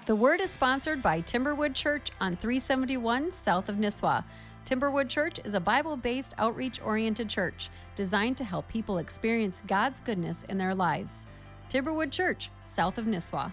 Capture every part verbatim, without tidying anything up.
The Word is sponsored by Timberwood Church on three seventy-one south of Nisswa. Timberwood Church is a Bible-based, outreach-oriented church designed to help people experience God's goodness in their lives. Timberwood Church, south of Nisswa.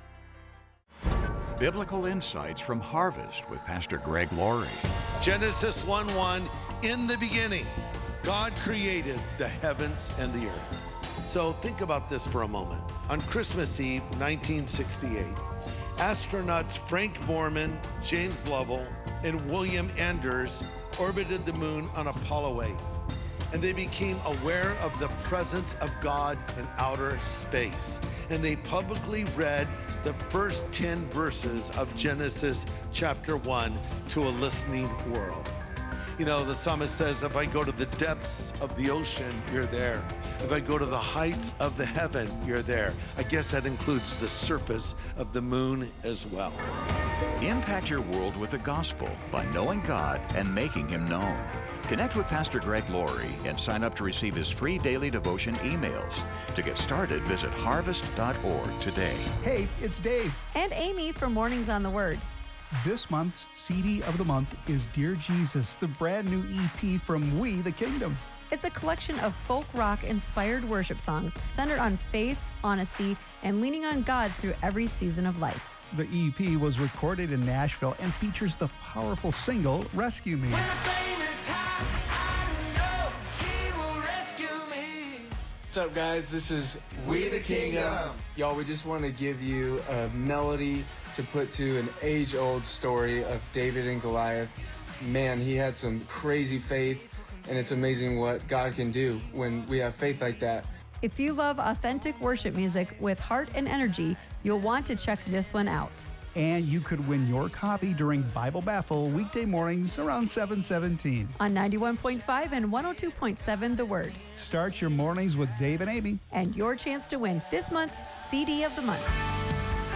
Biblical Insights from Harvest with Pastor Greg Laurie. Genesis one one, in the beginning, God created the heavens and the earth. So think about this for a moment. On Christmas Eve, nineteen sixty-eight, astronauts Frank Borman, James Lovell, and William Anders orbited the moon on Apollo eight. And they became aware of the presence of God in outer space. And they publicly read the first ten verses of Genesis chapter one to a listening world. You know, the psalmist says, if I go to the depths of the ocean, you're there. If I go to the heights of the heaven, you're there. I guess that includes the surface of the moon as well. Impact your world with the gospel by knowing God and making Him known. Connect with Pastor Greg Laurie and sign up to receive his free daily devotion emails. To get started, visit harvest dot org today. Hey, it's Dave. And Amy from Mornings on the Word. This month's C D of the month is Dear Jesus, the brand new E P from We the Kingdom. It's a collection of folk rock-inspired worship songs centered on faith, honesty, and leaning on God through every season of life. The E P was recorded in Nashville and features the powerful single, Rescue Me. When the flame is high, I know He will rescue me. What's up, guys? This is We the Kingdom. Y'all, we just want to give you a melody to put to an age-old story of David and Goliath. Man, he had some crazy faith, and it's amazing what God can do when we have faith like that. If you love authentic worship music with heart and energy, you'll want to check this one out. And you could win your copy during Bible Baffle weekday mornings around seven seventeen. On ninety-one point five and one oh two point seven The Word. Start your mornings with Dave and Amy. And your chance to win this month's C D of the month.